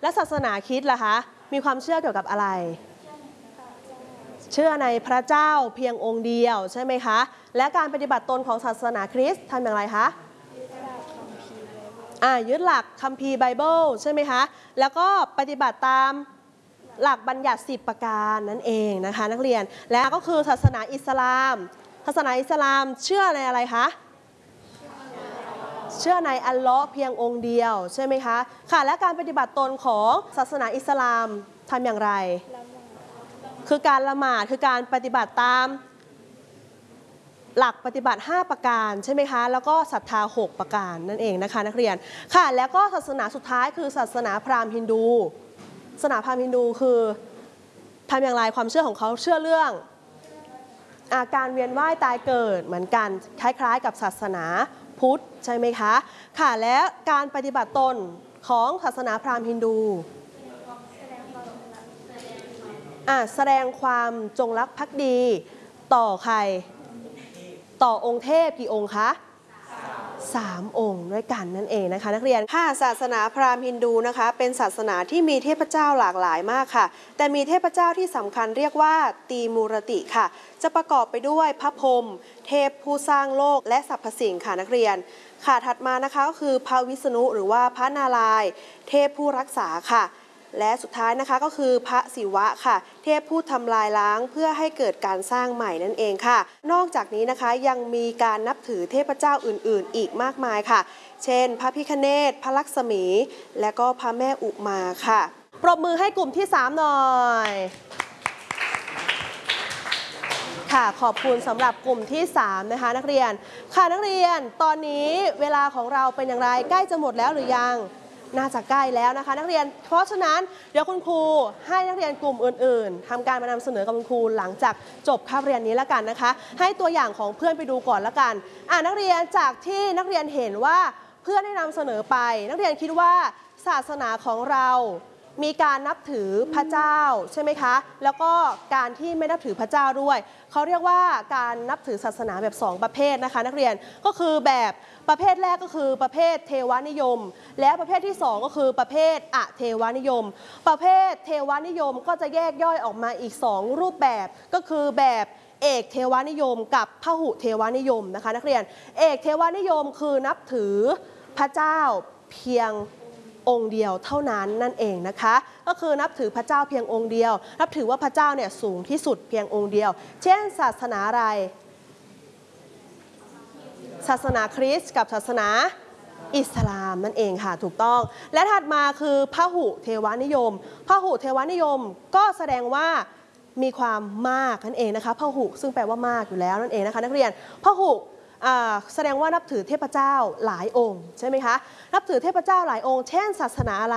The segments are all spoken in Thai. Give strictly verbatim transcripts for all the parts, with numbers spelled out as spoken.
และศาสนาคริสต์ล่ะคะมีความเชื่อเกี่ยวกับอะไรเชื่อในพระเจ้าเพียงองค์เดียวใช่ไหมคะและการปฏิบัติตนของศาสนาคริสต์ทำอย่างไรคะอ่ายึดหลักคัมภีร์ไบเบิลใช่ไหมคะแล้วก็ปฏิบัติตามหลักบัญญัติสิบประการนั่นเองนะคะนักเรียนและก็คือศาสนาอิสลามศาสนาอิสลามเชื่อในอะไรคะเชื่อในอัลเลาะห์เพียงองค์เดียวใช่ไหมคะค่ะและการปฏิบัติตนของศาสนาอิสลามทำอย่างไรคือการละหมาดคือการปฏิบัติตามหลักปฏิบัติห้าประการใช่ไหมคะแล้วก็ศรัทธาหกประการนั่นเองนะคะนักเรียนค่ะแล้วก็ศาสนาสุดท้ายคือศาสนาพราหมณ์ฮินดูศาสนาพราหมณ์ฮินดูคือทำอย่างไรความเชื่อของเขาเชื่อเรื่องอาการเวียนว่ายตายเกิดเหมือนกันคล้ายๆกับศาสนาพุทธใช่ไหมคะค่ะและการปฏิบัติตนของศาสนาพราหมณ์ฮินดูอ่าแสดงความจงรักภักดีต่อใครต่อองค์เทพกี่องค์คะสามองค์ด้วยกันนั่นเองนะคะนักเรียนค่ะศาสนาพราหมณ์ฮินดูนะคะเป็นศาสนาที่มีเทพเจ้าหลากหลายมากค่ะแต่มีเทพเจ้าที่สำคัญเรียกว่าตีมูรติค่ะจะประกอบไปด้วยพระพรหมเทพผู้สร้างโลกและสรรพสิ่งค่ะนักเรียนค่ะถัดมานะคะก็คือพระวิษณุหรือว่าพระนารายณ์เทพผู้รักษาค่ะและสุดท้ายนะคะก็คือพระศิวะค่ะเทพผู้ทำลายล้างเพื่อให้เกิดการสร้างใหม่นั่นเองค่ะนอกจากนี้นะคะยังมีการนับถือเทพเจ้าอื่นๆอีกมากมายค่ะเช่นพระพิฆเนศพระลักษมีและก็พระแม่อุมาค่ะปรบมือให้กลุ่มที่สามหน่อยค่ะขอบคุณสำหรับกลุ่มที่สามนะคะนักเรียนค่ะนักเรียนตอนนี้เวลาของเราเป็นอย่างไรใกล้จะหมดแล้วหรือยังน่าจะใกล้แล้วนะคะนักเรียนเพราะฉะนั้นเดี๋ยวคุณครูให้นักเรียนกลุ่มอื่นๆทำการมานำเสนอกับคุณครูหลังจากจบคาบเรียนนี้แล้วกันนะคะให้ตัวอย่างของเพื่อนไปดูก่อนแล้วกันอ่านักเรียนจากที่นักเรียนเห็นว่าเพื่อนได้นำเสนอไปนักเรียนคิดว่าศาสนาของเรามีการนับถือพระเจ้าใช่ไหมคะแล้วก็การที่ไม่นับถือพระเจ้าด้วยเขาเรียกว่าการนับถือศาสนาแบบสองประเภทนะคะนักเรียนก็คือแบบประเภทแรกก็คือประเภทเทวานิยมและประเภทที่สองก็คือประเภทอเทวานิยมประเภทเทวานิยมก็จะแยกย่อยออกมาอีกสองรูปแบบก็คือแบบเอกเทวานิยมกับพหุเทวานิยมนะคะนักเรียนเอกเทวานิยมคือนับถือพระเจ้าเพียงองค์เดียวเท่านั้นนั่นเองนะคะก็คือนับถือพระเจ้าเพียงองค์เดียวนับถือว่าพระเจ้าเนี่ยสูงที่สุดเพียงองค์เดียวเช่นศาสนาอะไรศาสนาคริสต์กับศาสนาอิสลามนั่นเองค่ะถูกต้องและถัดมาคือพหุเทวานิยมพหุเทวานิยมก็แสดงว่ามีความมากนั่นเองนะคะพหุซึ่งแปลว่ามากอยู่แล้วนั่นเองนะคะนักเรียนพหุแสดงว่านับถือเทพเจ้าหลายองค์ใช่ไหมคะนับถือเทพเจ้าหลายองค์เช่นศาสนาอะไร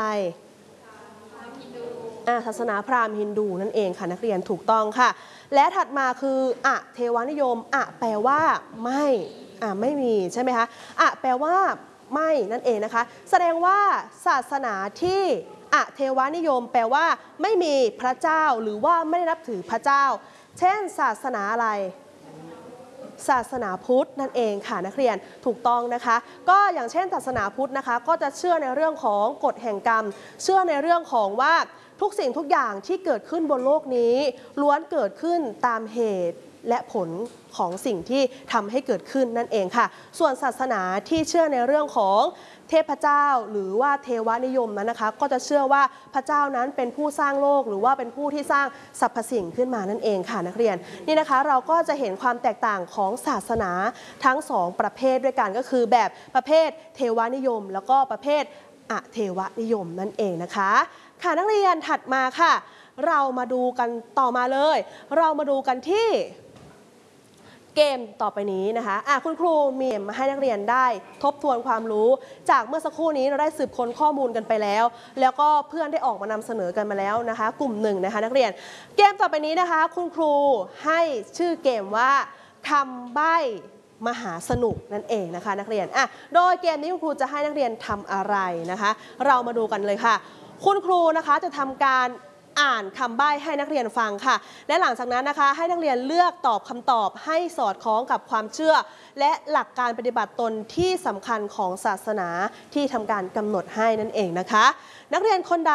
ศาสนาพราหมณ์ฮินดูนั่นเองค่ะนักเรียนถูกต้องค่ะและถัดมาคืออเทวานิยมอแปลว่าไม่อ่าไม่มีใช่ไหมคะอะแปลว่าไม่นั่นเองนะคะแสดงว่าศาสนาที่อะเทวานิยมแปลว่าไม่มีพระเจ้าหรือว่าไม่ได้นับถือพระเจ้าเช่นศาสนาอะไรศาสนาพุทธนั่นเองค่ะนักเรียนถูกต้องนะคะก็อย่างเช่นศาสนาพุทธนะคะก็จะเชื่อในเรื่องของกฎแห่งกรรมเชื่อในเรื่องของว่าทุกสิ่งทุกอย่างที่เกิดขึ้นบนโลกนี้ล้วนเกิดขึ้นตามเหตุและผลของสิ่งที่ทำให้เกิดขึ้นนั่นเองค่ะส่วนศาสนาที่เชื่อในเรื่องของเทพเจ้าหรือว่าเทวานิยมนั้นนะคะก็จะเชื่อว่าพระเจ้านั้นเป็นผู้สร้างโลกหรือว่าเป็นผู้ที่สร้างสรรพสิ่งขึ้นมานั่นเองค่ะนักเรียนนี่นะคะเราก็จะเห็นความแตกต่างของศาสนาทั้งสองประเภทด้วยกันก็คือแบบประเภทเทวานิยมแล้วก็ประเภทอเทวานิยมนั่นเองนะคะค่ะนักเรียนถัดมาค่ะเรามาดูกันต่อมาเลยเรามาดูกันที่เกมต่อไปนี้นะคะอ่ะคุณครูมีมาให้นักเรียนได้ทบทวนความรู้จากเมื่อสักครู่นี้เราได้สืบค้นข้อมูลกันไปแล้วแล้วก็เพื่อนได้ออกมานำเสนอกันมาแล้วนะคะกลุ่มหนึ่งนะคะนักเรียนเกมต่อไปนี้นะคะคุณครูให้ชื่อเกมว่าคำใบ้มหาสนุกนั่นเองนะคะนักเรียนอ่ะโดยเกมนี้คุณครูจะให้นักเรียนทำอะไรนะคะเรามาดูกันเลยค่ะคุณครูนะคะจะทำการอ่านคำใบ้ให้นักเรียนฟังค่ะและหลังจากนั้นนะคะให้นักเรียนเลือกตอบคำตอบให้สอดคล้องกับความเชื่อและหลักการปฏิบัติตนที่สำคัญของศาสนาที่ทำการกำหนดให้นั่นเองนะคะนักเรียนคนใด